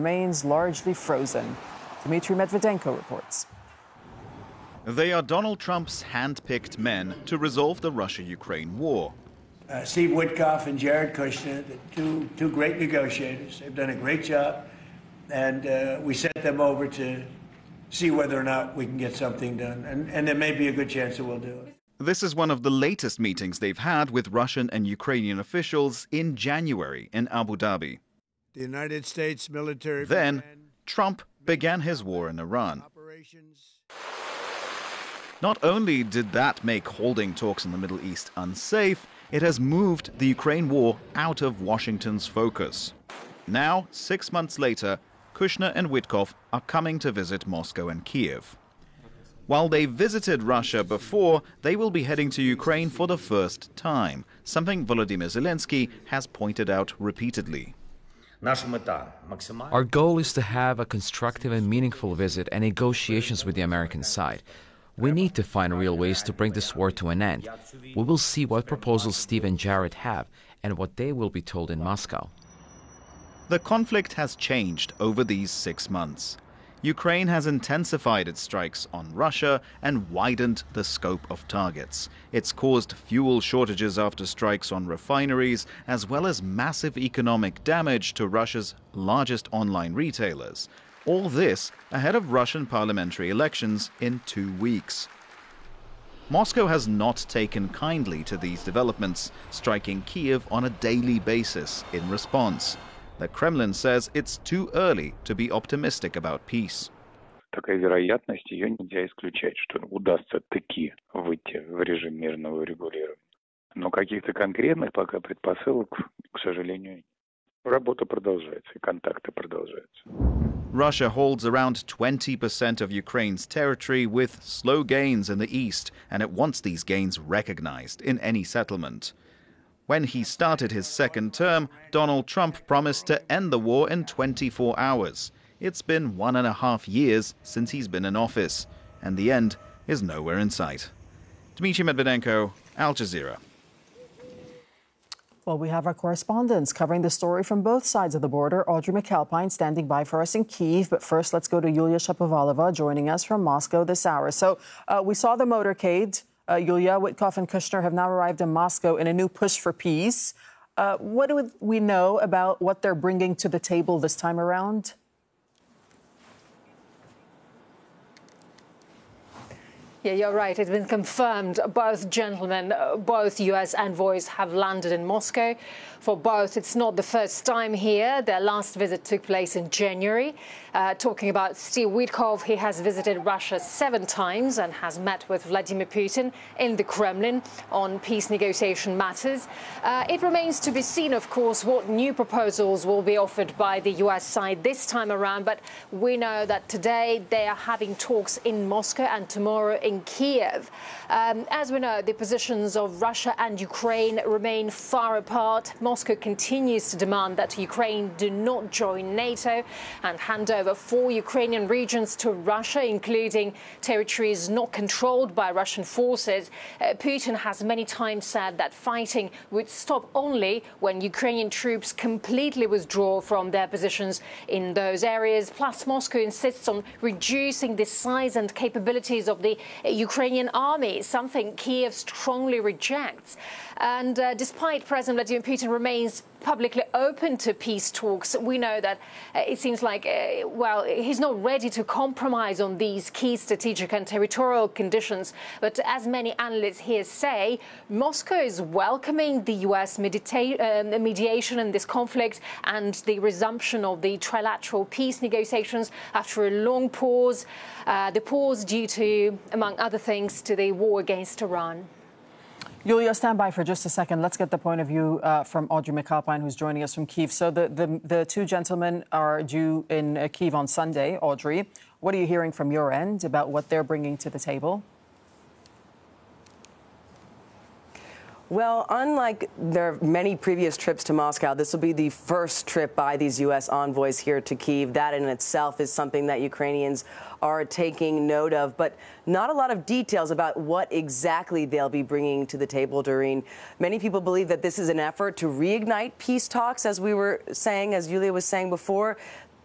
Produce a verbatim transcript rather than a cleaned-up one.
remains largely frozen. Dmitry Medvedenko reports. They are Donald Trump's hand-picked men to resolve the Russia-Ukraine war. Uh, Steve Witkoff and Jared Kushner, the two, two great negotiators. They've done a great job, and uh, we sent them over to see whether or not we can get something done, and, and there may be a good chance that we'll do it. This is one of the latest meetings they've had with Russian and Ukrainian officials in January in Abu Dhabi. The United States military... Then, Trump began his war in Iran. Not only did that make holding talks in the Middle East unsafe, it has moved the Ukraine war out of Washington's focus. Now, six months later, Kushner and Witkoff are coming to visit Moscow and Kiev. While they visited Russia before, they will be heading to Ukraine for the first time, something Volodymyr Zelensky has pointed out repeatedly. Our goal is to have a constructive and meaningful visit and negotiations with the American side. We need to find real ways to bring this war to an end. We will see what proposals Steve and Jared have and what they will be told in Moscow. The conflict has changed over these six months. Ukraine has intensified its strikes on Russia and widened the scope of targets. It's caused fuel shortages after strikes on refineries, as well as massive economic damage to Russia's largest online retailers. All this ahead of Russian parliamentary elections in two weeks. Moscow has not taken kindly to these developments, striking Kiev on a daily basis in response. The Kremlin says it's too early to be optimistic about peace. Такая вероятность, ее нельзя исключать, что удастся таки выйти в режим мирного регулирования. Но каких-то конкретных пока предпосылок, к сожалению, нет. Работа продолжается, и контакты продолжаются. Russia holds around twenty percent of Ukraine's territory with slow gains in the east, and it wants these gains recognized in any settlement. When he started his second term, Donald Trump promised to end the war in twenty-four hours. It's been one and a half years since he's been in office, and the end is nowhere in sight. Dmitry Medvedenko, Al Jazeera. Well, we have our correspondents covering the story from both sides of the border. Audrey McAlpine standing by for us in Kyiv. But first, let's go to Yulia Shapovalova joining us from Moscow this hour. So uh, we saw the motorcade. Uh, Yulia, Witkoff and Kushner have now arrived in Moscow in a new push for peace. Uh, what do we know about what they're bringing to the table this time around? Yeah, you're right. It's been confirmed. Both gentlemen, both U S envoys have landed in Moscow. For both, it's not the first time here. Their last visit took place in January. Uh, talking about Steve Witkoff, he has visited Russia seven times and has met with Vladimir Putin in the Kremlin on peace negotiation matters. Uh, it remains to be seen, of course, what new proposals will be offered by the U S side this time around. But we know that today they are having talks in Moscow and tomorrow in Kiev. Um, as we know, the positions of Russia and Ukraine remain far apart. Moscow continues to demand that Ukraine do not join NATO and hand over four Ukrainian regions to Russia, including territories not controlled by Russian forces. Uh, Putin has many times said that fighting would stop only when Ukrainian troops completely withdraw from their positions in those areas. Plus, Moscow insists on reducing the size and capabilities of the Ukrainian army, something Kiev strongly rejects. And uh, despite President Vladimir Putin remains publicly open to peace talks, we know that uh, it seems like, uh, well, he's not ready to compromise on these key strategic and territorial conditions. But as many analysts here say, Moscow is welcoming the U S medita- uh, mediation in this conflict and the resumption of the trilateral peace negotiations after a long pause. Uh, the pause due to, among other things, to the war against Iran. Yulia, stand by for just a second. Let's get the point of view uh, from Audrey McAlpine, who's joining us from Kyiv. So the, the, the two gentlemen are due in uh, Kyiv on Sunday. Audrey, what are you hearing from your end about what they're bringing to the table? Well, unlike their many previous trips to Moscow, this will be the first trip by these U S envoys here to Kyiv. That in itself is something that Ukrainians are taking note of, but not a lot of details about what exactly they'll be bringing to the table, Doreen. Many people believe that this is an effort to reignite peace talks, as we were saying, as Yulia was saying before.